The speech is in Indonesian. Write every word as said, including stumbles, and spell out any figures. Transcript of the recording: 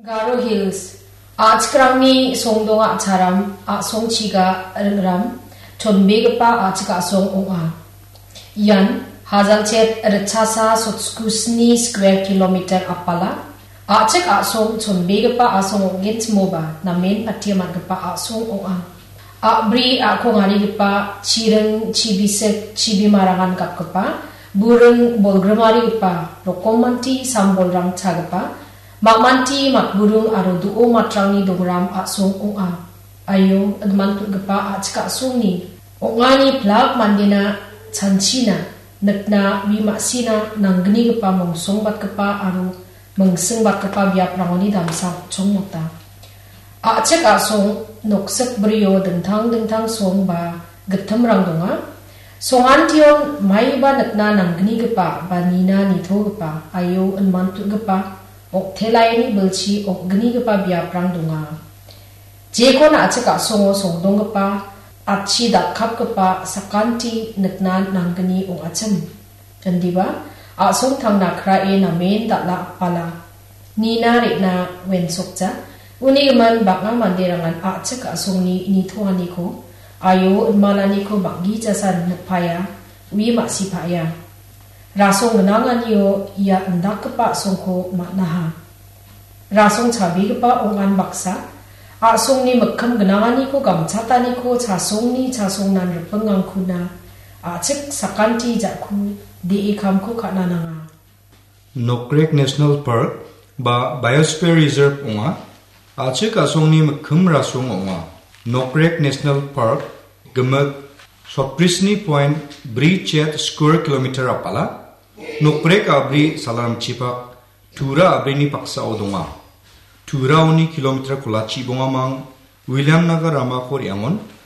Garo Hills. Achkrangni songdonga charam a songchiga ram chonbegpa achka song onga. Yan Hazalchet rechasa sotskusni square kilometer apala. Achak a song chonbegpa a song gets moba na main patiamagpa a song onga. Abri a kongari chireng chibisek chibimarangan kapkapa. Burung bolgramari pa rokomanti sambolrang chagapa makmanti makburung aro duo matrangni dongram asung onga ayo admantu gapa achka sungni ongani plak mandina chanchina nakna wimasina nanggni gapa mongsongbat gapa aro mengsengbat gapa biaprangoni damsa chongmota achak asung noksek brio dentang dentang song ba getamrang donga Songantion mai ba nakna nanggni gapa ba nina nitho gapa ayo anmantu gapa ok thelai ni belchi ok gni gapa biaprang dunga jekona achaka songo songdong gapa achi da khap gapa sakanti nakna nanggni ong acham jandiba asong thangna khra e na men da la pala nina re na wen sokcha uni man bakna manderangan achaka songni nitho ani ko ayo malani ko bagi jasan napaya wi masipaya rasong genangan yo ya ndak pa songko maknaha rasong chabi pa ongan baksa asong ni makkam genangan ko gamchatani ko chasong ni chasong nan repengang kuna achik sakanti jakhu de ikam ko kanananga Nokrek National Park ba Biosphere Reserve onga achik asong ni makkam rasong onga Nokrek National Park gemek Sotprisni Point Bri Chet square kilometer apala Nokrek abri salaram cipak Tura abri ni paksa odonga Tura uni kilometer kulachi bongamang William Nagar Ramakor yangon